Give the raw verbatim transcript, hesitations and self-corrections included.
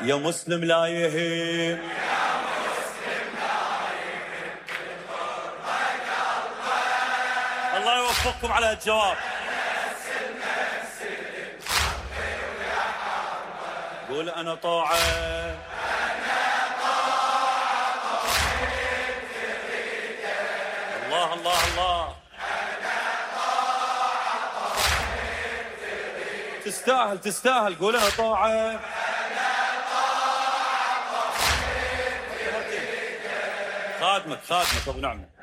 يا مسلم لا يهيب الله يوفقكم على الجواب. قول أنا طاعة الله الله الله تستاهل تستاهل. قول أنا طاعة خادمك خادمك أبو نعمة.